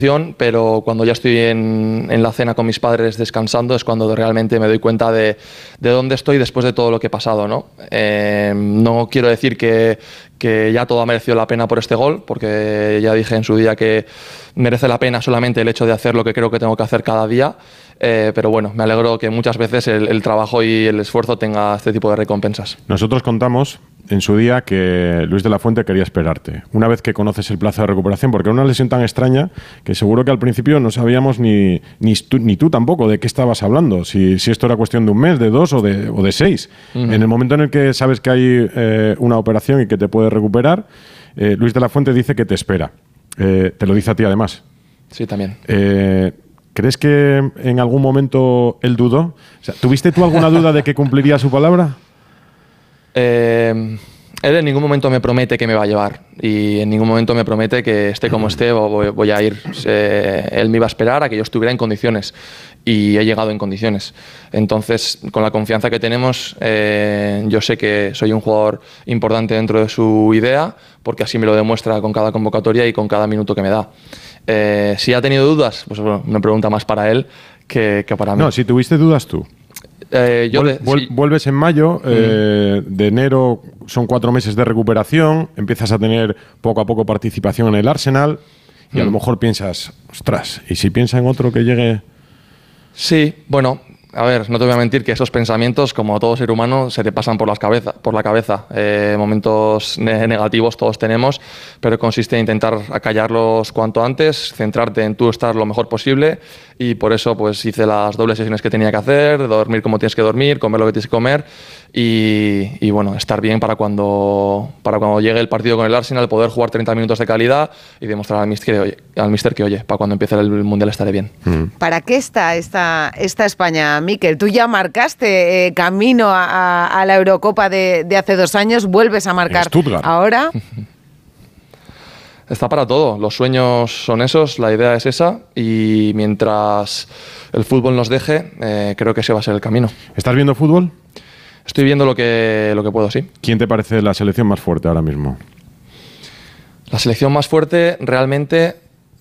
pero cuando ya estoy en la cena con mis padres descansando es cuando realmente me doy cuenta de dónde estoy después de todo lo que he pasado, ¿no? No quiero decir que ya todo ha merecido la pena por este gol, porque ya dije en su día que merece la pena solamente el hecho de hacer lo que creo que tengo que hacer cada día, pero bueno, me alegro que muchas veces el trabajo y el esfuerzo tenga este tipo de recompensas. Nosotros contamos en su día que Luis de la Fuente quería esperarte, una vez que conoces el plazo de recuperación, porque era una lesión tan extraña que seguro que al principio no sabíamos ni tú tampoco de qué estabas hablando, si esto era cuestión de un mes, de 2 o de 6. En el momento en el que sabes que hay una operación y que te puedes recuperar, Luis de la Fuente dice que te espera. Te lo dice a ti además. Sí, también. ¿Crees que en algún momento él dudó? O sea, ¿tuviste tú alguna duda de que cumpliría su palabra? Él en ningún momento me promete que me va a llevar y en ningún momento me promete que esté como esté voy a ir. Él me iba a esperar a que yo estuviera en condiciones y he llegado en condiciones. Entonces, con la confianza que tenemos, yo sé que soy un jugador importante dentro de su idea, porque así me lo demuestra con cada convocatoria y con cada minuto que me da. Si ha tenido dudas, pues bueno, una pregunta más para él que para mí. No, si tuviste dudas tú. Vuelves en mayo, de enero son 4 meses de recuperación, empiezas a tener poco a poco participación en el Arsenal y a lo mejor piensas, ostras, ¿y si piensa en otro que llegue? Sí, bueno, a ver, no te voy a mentir que esos pensamientos, como todo ser humano, se te pasan por la cabeza. Momentos negativos todos tenemos, pero consiste en intentar acallarlos cuanto antes, centrarte en tú estar lo mejor posible y por eso pues hice las dobles sesiones que tenía que hacer, dormir como tienes que dormir, comer lo que tienes que comer y bueno, estar bien para cuando llegue el partido con el Arsenal, poder jugar 30 minutos de calidad y demostrar al míster que, oye, para cuando empiece el Mundial estaré bien. ¿Para qué está esta España, Mikel? Tú ya marcaste camino a la Eurocopa de hace 2 años, vuelves a marcar ahora. Está para todo, los sueños son esos, la idea es esa y mientras el fútbol nos deje, creo que ese va a ser el camino. ¿Estás viendo fútbol? Estoy viendo lo que puedo, sí. ¿Quién te parece la selección más fuerte ahora mismo? La selección más fuerte realmente...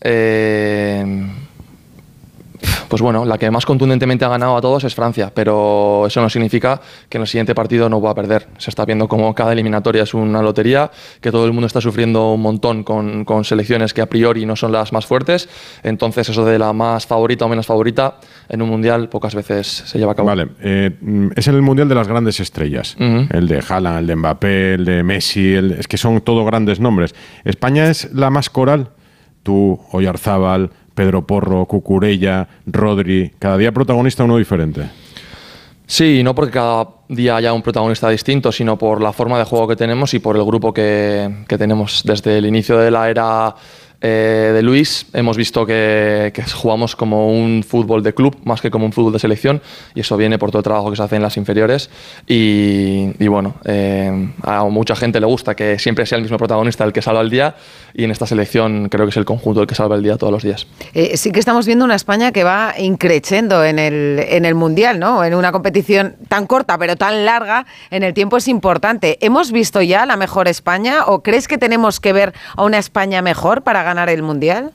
pues bueno, la que más contundentemente ha ganado a todos es Francia, pero eso no significa que en el siguiente partido no va a perder. Se está viendo como cada eliminatoria es una lotería, que todo el mundo está sufriendo un montón con selecciones que a priori no son las más fuertes, entonces eso de la más favorita o menos favorita en un mundial pocas veces se lleva a cabo. Vale, es el mundial de las grandes estrellas, el de Haaland, el de Mbappé, el de Messi, es que son todo grandes nombres. ¿España es la más coral? Tú, Oyarzábal, Pedro Porro, Cucurella, Rodri, cada día protagonista uno diferente. Sí, no porque cada día haya un protagonista distinto, sino por la forma de juego que tenemos y por el grupo que tenemos. Desde el inicio de la era de Luis hemos visto que jugamos como un fútbol de club más que como un fútbol de selección y eso viene por todo el trabajo que se hace en las inferiores y bueno, a mucha gente le gusta que siempre sea el mismo protagonista el que salva el día y en esta selección creo que es el conjunto el que salva el día todos los días. Sí que estamos viendo una España que va increciendo en el Mundial, ¿no? En una competición tan corta pero tan larga, en el tiempo es importante. ¿Hemos visto ya la mejor España o crees que tenemos que ver a una España mejor para ganar el Mundial?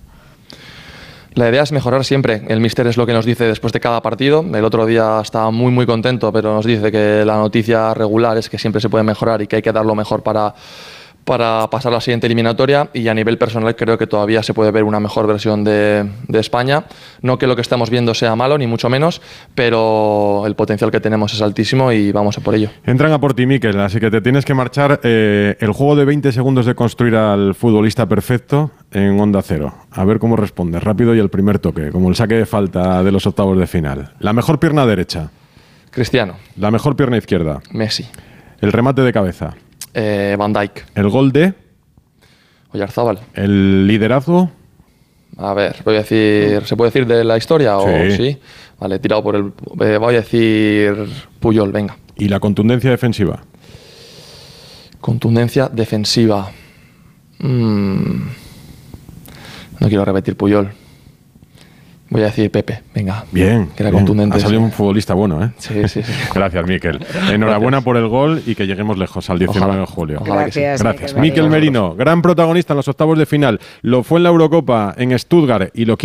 La idea es mejorar siempre. El míster es lo que nos dice después de cada partido. El otro día estaba muy muy contento, pero nos dice que la noticia regular es que siempre se puede mejorar y que hay que dar lo mejor para pasar a la siguiente eliminatoria y a nivel personal creo que todavía se puede ver una mejor versión de España. No que lo que estamos viendo sea malo, ni mucho menos, pero el potencial que tenemos es altísimo y vamos a por ello. Entran a por ti, Mikel, así que te tienes que marchar. El juego de 20 segundos de construir al futbolista perfecto en Onda Cero. A ver cómo respondes, rápido y el primer toque, como el saque de falta de los octavos de final. La mejor pierna derecha. Cristiano. La mejor pierna izquierda. Messi. El remate de cabeza. Van Dijk. El gol de Oyarzábal. El liderazgo. A ver, voy a decir, ¿se puede decir de la historia? Sí. O sí. Vale, tirado por el. Voy a decir Puyol, venga. Y la contundencia defensiva. Contundencia defensiva. No quiero repetir Puyol. Voy a decir Pepe, venga. Bien. Que era contundente. Ha salido un futbolista bueno, ¿eh? Sí. Gracias, Miquel. Enhorabuena por el gol y que lleguemos lejos al 19 de julio. Ojalá que sí. Gracias, Miquel Merino, gran protagonista en los octavos de final. Lo fue en la Eurocopa en Stuttgart y lo